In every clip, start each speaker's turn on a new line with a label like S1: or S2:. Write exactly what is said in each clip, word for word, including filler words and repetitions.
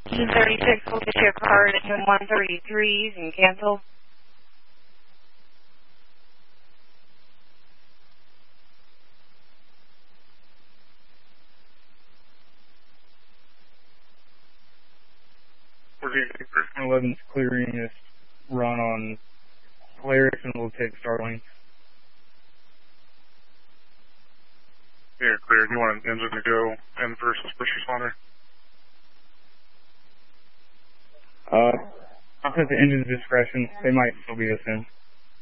S1: two thirty-six will get your card at one thirty-three and cancel.
S2: eleven's clearing this run on Polaris and we'll take Starlink.
S3: Yeah, clear. Do you want an engine to go in first as first responder?
S2: Uh, I'll set the engine's discretion. They might still be us in.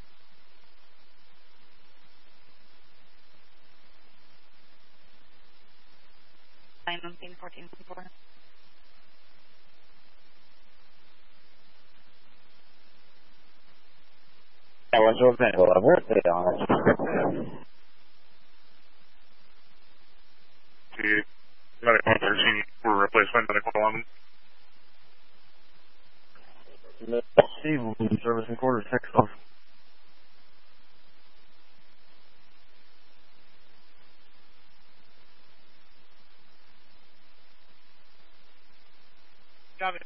S1: I'm fourteen four.
S4: That was your vehicle. A birthday on it.
S3: The medical one thirteen for replacement medical eleven.
S4: C will be service and quarters, text off.
S3: Got it.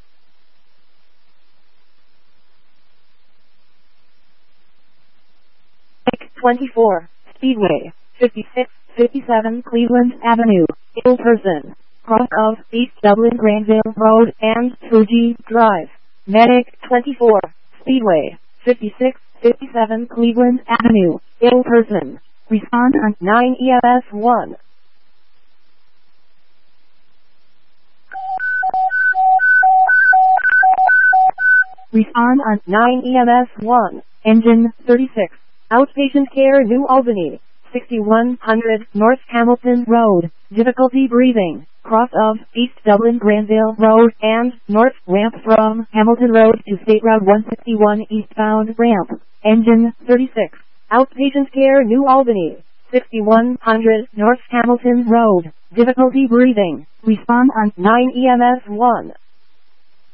S5: twenty-four, Speedway, fifty-six fifty-seven Cleveland Avenue, ill person, cross of East Dublin Granville Road and Fuji Drive. Medic twenty-four, Speedway, fifty-six fifty-seven Cleveland Avenue, ill person. Respond on nine E M S one. Respond on nine E M S one, engine thirty-six. Outpatient care New Albany, sixty-one hundred North Hamilton Road, difficulty breathing, cross of East Dublin Granville Road and north ramp from Hamilton Road to State Route one sixty-one eastbound ramp, engine thirty-six. Outpatient care New Albany, sixty-one hundred North Hamilton Road, difficulty breathing, respond on nine E M S one.